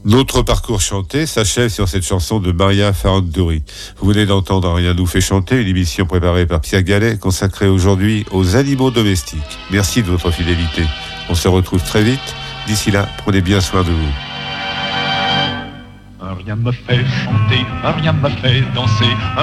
Notre parcours chanté s'achève sur cette chanson de Maria Ferrandori. Vous venez d'entendre Rien nous fait chanter, une émission préparée par Pierre Gallet, consacrée aujourd'hui aux animaux domestiques. Merci de votre fidélité. On se retrouve très vite. D'ici là, prenez bien soin de vous. Rien me fait chanter, rien me fait danser.